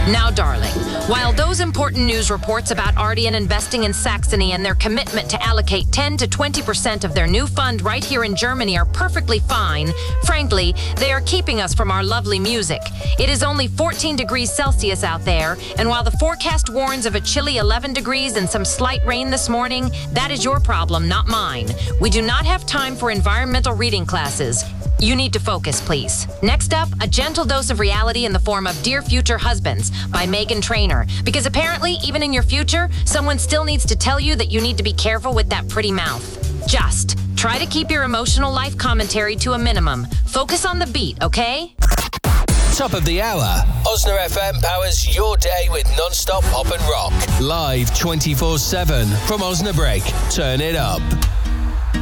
Now, darling, while those important news reports about Ardian investing in Saxony and their commitment to allocate 10 to 20% of their new fund right here in Germany are perfectly fine, frankly, they are keeping us from our lovely music. It is only 14 degrees Celsius out there, and while the forecast warns of a chilly 11 degrees and some slight rain this morning, that is your problem, not mine. We do not have time for environmental reading classes. You need to focus, please. Next up, a gentle dose of reality in the form of Dear Future Husbands by Meghan Trainor. Because apparently, even in your future, someone still needs to tell you that you need to be careful with that pretty mouth. Just try to keep your emotional life commentary to a minimum. Focus on the beat, okay? Top of the hour. Osna FM powers your day with non-stop pop and rock. Live 24/7 from Osnabrück. Turn it up.